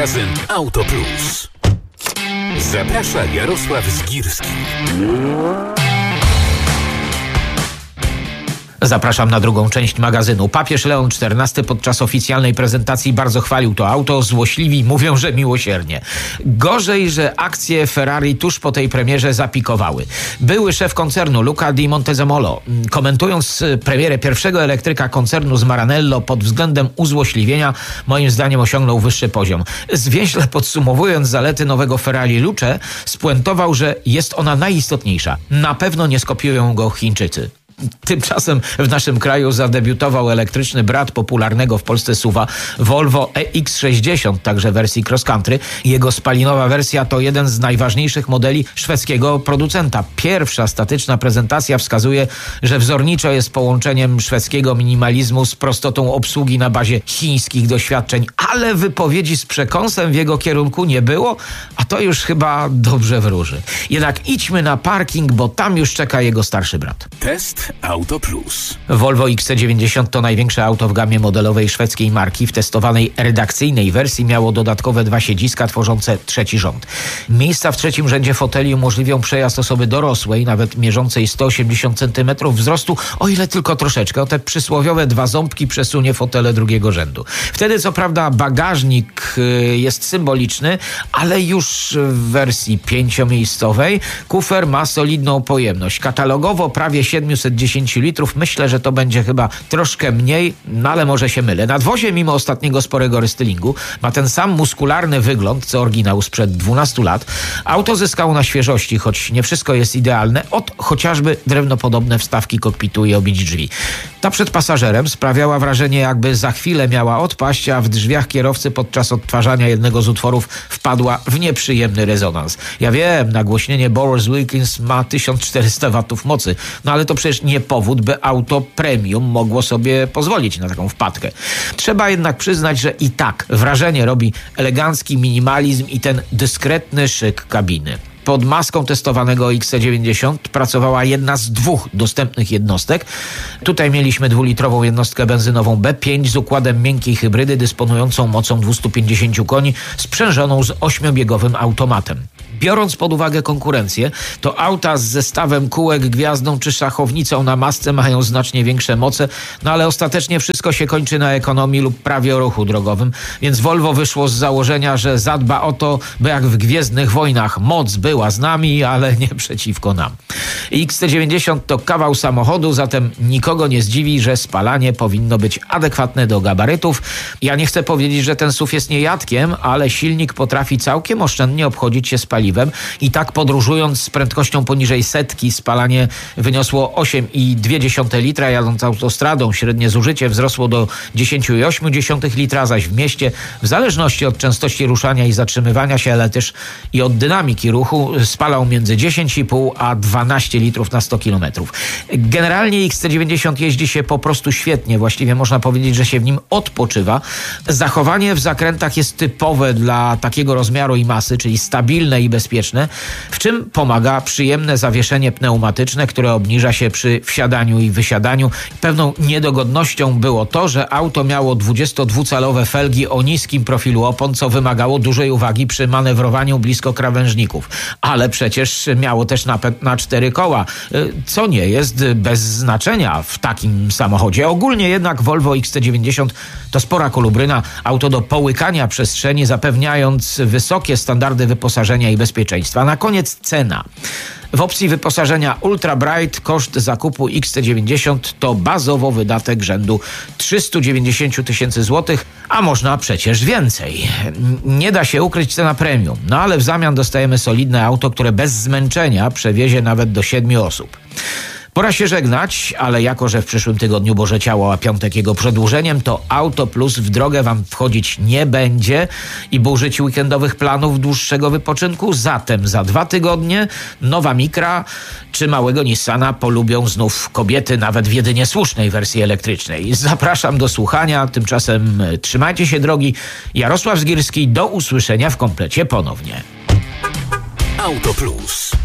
Magazyn Auto Plus. Zaprasza Jarosław Zgirski. Zapraszam na drugą część magazynu. Papież Leon XIV podczas oficjalnej prezentacji bardzo chwalił to auto. Złośliwi mówią, że miłosiernie. Gorzej, że akcje Ferrari tuż po tej premierze zapikowały. Były szef koncernu Luca Di Montezemolo, komentując premierę pierwszego elektryka koncernu z Maranello pod względem uzłośliwienia, moim zdaniem osiągnął wyższy poziom. Zwięźle podsumowując zalety nowego Ferrari Luce, spuentował, że jest ona najistotniejsza. Na pewno nie skopiują go Chińczycy. Tymczasem w naszym kraju zadebiutował elektryczny brat popularnego w Polsce SUV-a Volvo EX60, także wersji cross country. Jego spalinowa wersja to jeden z najważniejszych modeli szwedzkiego producenta. Pierwsza statyczna prezentacja wskazuje, że wzorniczo jest połączeniem szwedzkiego minimalizmu z prostotą obsługi na bazie chińskich doświadczeń, ale wypowiedzi z przekąsem w jego kierunku nie było, a to już chyba dobrze wróży. Jednak idźmy na parking, bo tam już czeka jego starszy brat. Test Auto Plus. Volvo XC90 to największe auto w gamie modelowej szwedzkiej marki. W testowanej redakcyjnej wersji miało dodatkowe 2 siedziska tworzące trzeci rząd. Miejsca w trzecim rzędzie foteli umożliwią przejazd osoby dorosłej, nawet mierzącej 180 cm wzrostu, o ile tylko troszeczkę. O te przysłowiowe 2 ząbki przesunie fotele drugiego rzędu. Wtedy co prawda bagażnik jest symboliczny, ale już w wersji 5-miejscowej kufer ma solidną pojemność. Katalogowo prawie 710 litrów. Myślę, że to będzie chyba troszkę mniej, no ale może się mylę. Nadwozie, mimo ostatniego sporego restylingu, ma ten sam muskularny wygląd, co oryginał sprzed 12 lat. Auto zyskało na świeżości, choć nie wszystko jest idealne. Od chociażby drewnopodobne wstawki kokpitu i obić drzwi. Ta przed pasażerem sprawiała wrażenie, jakby za chwilę miała odpaść, a w drzwiach kierowcy podczas odtwarzania jednego z utworów wpadła w nieprzyjemny rezonans. Ja wiem, nagłośnienie Bowers Wilkins ma 1400 watów mocy, no ale to przecież nie powód, by auto premium mogło sobie pozwolić na taką wpadkę. Trzeba jednak przyznać, że i tak wrażenie robi elegancki minimalizm i ten dyskretny szyk kabiny. Pod maską testowanego XC90 pracowała jedna z 2 dostępnych jednostek. Tutaj mieliśmy 2-litrową jednostkę benzynową B5 z układem miękkiej hybrydy dysponującą mocą 250 koni, sprzężoną z 8-biegowym automatem. Biorąc pod uwagę konkurencję, to auta z zestawem kółek, gwiazdą czy szachownicą na masce mają znacznie większe moce, no ale ostatecznie wszystko się kończy na ekonomii lub prawie o ruchu drogowym, więc Volvo wyszło z założenia, że zadba o to, by jak w Gwiezdnych Wojnach moc była z nami, ale nie przeciwko nam. XC90 to kawał samochodu, zatem nikogo nie zdziwi, że spalanie powinno być adekwatne do gabarytów. Ja nie chcę powiedzieć, że ten SUV jest niejadkiem, ale silnik potrafi całkiem oszczędnie obchodzić się z paliwem i tak podróżując z prędkością poniżej 100 spalanie wyniosło 8,2 litra, jadąc autostradą średnie zużycie wzrosło do 10,8 litra, zaś w mieście w zależności od częstości ruszania i zatrzymywania się, ale też i od dynamiki ruchu spalał między 10,5 a 12 litrów na 100 km. Generalnie XC90 jeździ się po prostu świetnie, właściwie można powiedzieć, że się w nim odpoczywa. Zachowanie w zakrętach jest typowe dla takiego rozmiaru i masy, czyli stabilne i bezpieczne, w czym pomaga przyjemne zawieszenie pneumatyczne, które obniża się przy wsiadaniu i wysiadaniu. Pewną niedogodnością było to, że auto miało 22-calowe felgi o niskim profilu opon, co wymagało dużej uwagi przy manewrowaniu blisko krawężników. Ale przecież miało też napęd na 4 koła, co nie jest bez znaczenia w takim samochodzie. Ogólnie jednak Volvo XC90 to spora kolubryna, auto do połykania przestrzeni, zapewniając wysokie standardy wyposażenia i bezpieczeństwa. Na koniec cena. W opcji wyposażenia Ultra Bright koszt zakupu XC90 to bazowo wydatek rzędu 390 000 złotych, a można przecież więcej. Nie da się ukryć cena premium, no ale w zamian dostajemy solidne auto, które bez zmęczenia przewiezie nawet do 7 osób. Pora się żegnać, ale jako że w przyszłym tygodniu Boże Ciało, a piątek jego przedłużeniem, to Auto Plus w drogę wam wchodzić nie będzie i burzyć weekendowych planów dłuższego wypoczynku. Zatem za 2 tygodnie nowa Micra czy małego Nissana polubią znów kobiety, nawet w jedynie słusznej wersji elektrycznej. Zapraszam do słuchania, tymczasem trzymajcie się drogi. Jarosław Zgirski, do usłyszenia w komplecie ponownie. Auto Plus.